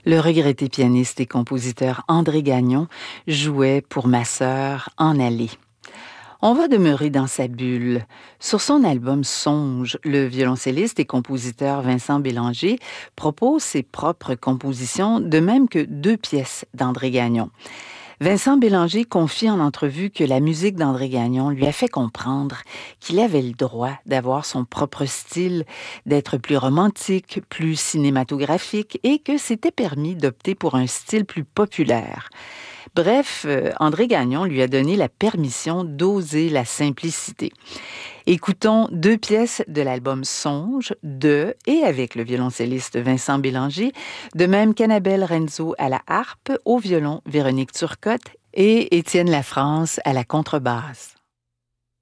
Le regretté pianiste et compositeur André Gagnon jouait pour ma sœur en allée. On va demeurer dans sa bulle. Sur son album Songe, le violoncelliste et compositeur Vincent Bélanger propose ses propres compositions, de même que deux pièces d'André Gagnon. Vincent Bélanger confie en entrevue que la musique d'André Gagnon lui a fait comprendre qu'il avait le droit d'avoir son propre style, d'être plus romantique, plus cinématographique et que c'était permis d'opter pour un style plus populaire. Bref, André Gagnon lui a donné la permission d'oser la simplicité. Écoutons deux pièces de l'album Songe de et avec le violoncelliste Vincent Bélanger, de même qu'Annabelle Renzo à la harpe, au violon Véronique Turcotte et Étienne Lafrance à la contrebasse.